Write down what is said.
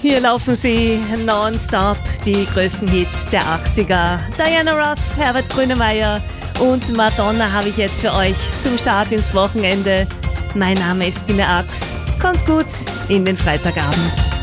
Hier laufen sie nonstop, die größten Hits der 80er. Diana Ross, Herbert Grönemeyer und Madonna habe ich jetzt für euch zum Start ins Wochenende. Mein Name ist Tina Ax. Kommt gut in den Freitagabend.